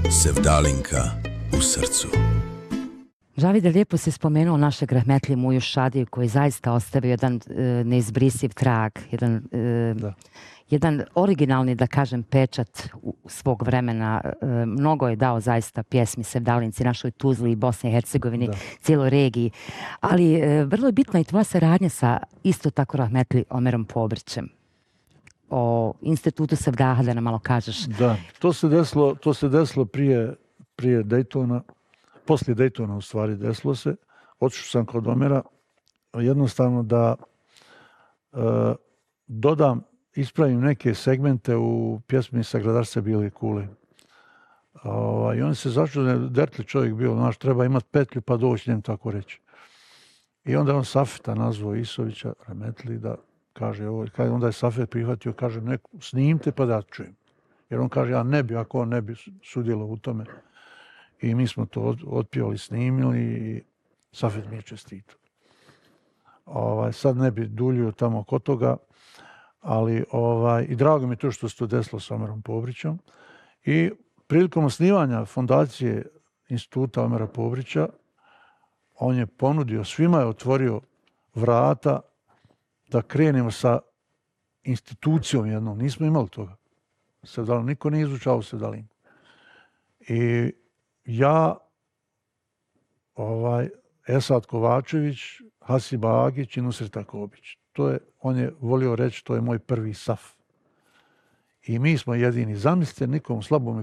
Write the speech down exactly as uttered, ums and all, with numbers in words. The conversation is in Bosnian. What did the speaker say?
Sevdalinka u srcu. Žavide, lijepo si spomenuo našeg rahmetli Muju Šadiju koji zaista ostavio jedan e, neizbrisiv trag, jedan, e, jedan originalni, da kažem, pečat u, svog vremena. E, mnogo je dao zaista pjesmi Sevdalinci, našoj Tuzli i Bosni i Hercegovini, da. Cijeloj regiji. Ali e, vrlo je bitna i tvoja saradnja sa isto tako rahmetli Omerom Pobrićem. O institutu Sevdaha da nam malo kažeš. Da, to se desilo, to se desilo prije, prije Daytona. Poslije Daytona u stvari desilo se. Otišao sam kod Omera jednostavno da e, dodam, ispravim neke segmente u pjesmi Sagradarstva Bijele kule. O, I on se začudio, dertli čovjek bio, znaš, treba imati petlju pa doći njem tako reći. I onda on Safeta nazvao Isovića, rahmetli, da kaže ovo. Onda je Safet prihvatio, kaže, neku, snimite pa da čujem. Jer on kaže, ja ne bi, ako on ne bi sudjelovao u tome. I mi smo to otpjevali, snimili i Safet mi je čestitao. Ovaj, sad ne bi duljio tamo kod toga, ali ovaj, i drago mi je to što se to desilo s Omerom Pobrićem. I prilikom osnivanja fondacije instituta Omera Pobrića, on je ponudio, svima je otvorio vrata da krenemo sa institucijom jednom. Nismo imali toga. Sevdalin, niko nije izučao Sevdalinku. I ja, ovaj, Esad Kovačević, Hasib Agić i Nusret Akobić. To je, on je volio reći, to je moj prvi saf. I mi smo jedini. Zamislite, nikom slabome